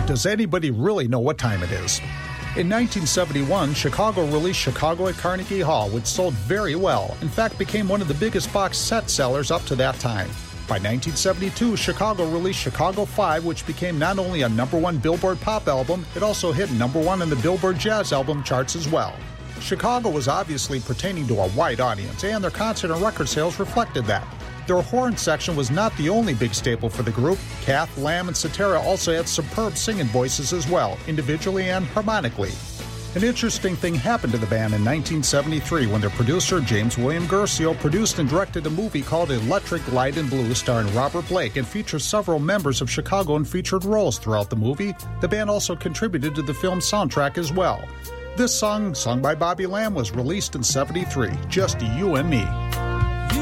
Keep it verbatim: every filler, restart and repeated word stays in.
Does anybody really know what time it is? In nineteen seventy-one, Chicago released Chicago at Carnegie Hall, which sold very well. In fact, became one of the biggest box set sellers up to that time. By nineteen seventy-two, Chicago released Chicago five, which became not only a number one Billboard pop album, it also hit number one in the Billboard Jazz album charts as well. Chicago was obviously pertaining to a wide audience, and their concert and record sales reflected that. Their horn section was not the only big staple for the group. Kath, Lamb, and Cetera also had superb singing voices as well, individually and harmonically. An interesting thing happened to the band in nineteen seventy-three when their producer, James William Guercio, produced and directed a movie called Electric Light and Blue starring Robert Blake and features several members of Chicago in featured roles throughout the movie. The band also contributed to the film's soundtrack as well. This song, sung by Bobby Lamb, was released in seventy-three, Just You and Me.